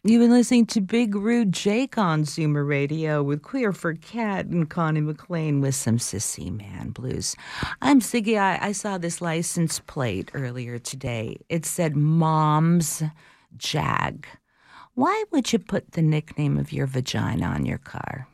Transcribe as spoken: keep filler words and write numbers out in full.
You've been listening to Big Rude Jake on Zoomer Radio with Queer for Cat and Connie McLean with some Sissy Man blues. I'm Siggy. I, I saw this license plate earlier today. It said Mom's Jag. Why would you put the nickname of your vagina on your car?